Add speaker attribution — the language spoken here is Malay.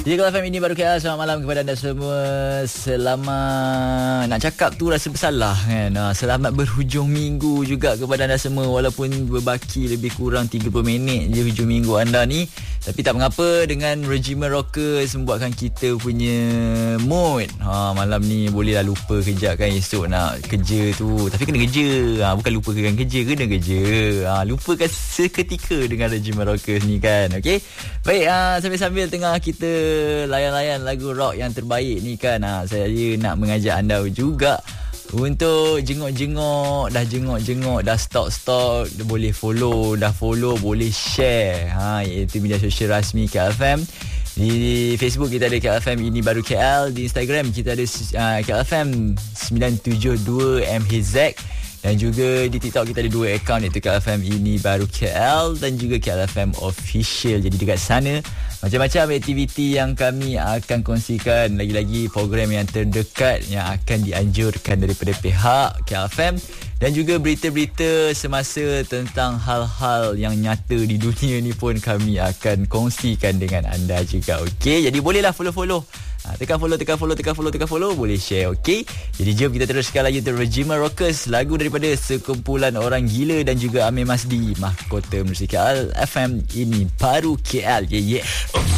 Speaker 1: Di KL FM ini baru KL. Selamat malam kepada anda semua. Selamat, nak cakap tu rasa bersalah kan. Selamat berhujung minggu juga kepada anda semua. Walaupun berbaki lebih kurang 30 minit je hujung minggu anda ni, tapi tak mengapa. Dengan Regimen Rockers membuatkan kita punya mood. Malam ni bolehlah lupa kejap kan. Esok nak kerja tu, tapi kena kerja. Bukan lupakan kerja, kena kerja. Lupakan seketika dengan Regimen Rockers ni kan. Okay. Baik, sambil-sambil tengah kita layan-layan lagu rock yang terbaik ni kan, saya nak mengajak anda juga untuk jenguk-jenguk. Dah stok, boleh follow. Dah follow, boleh share, iaitu media sosial rasmi KLFM. Di Facebook kita ada KLFM Ini Baru KL. Di Instagram kita ada KLFM 972 MHZ. Dan juga di TikTok kita ada 2 akaun, iaitu KLFM Ini Baru KL dan juga KLFM Official. Jadi dekat sana macam-macam aktiviti yang kami akan kongsikan. Lagi-lagi program yang terdekat yang akan dianjurkan daripada pihak KLFM. Dan juga berita-berita semasa tentang hal-hal yang nyata di dunia ni pun kami akan kongsikan dengan anda juga. Okey, jadi bolehlah follow. Tekan follow, boleh share. Okey, jadi jom kita teruskan lagi untuk Regimen Rockers, lagu daripada sekumpulan orang gila dan juga Amir Masdi, mahkota musik KL FM Ini Baru KL. Yeah.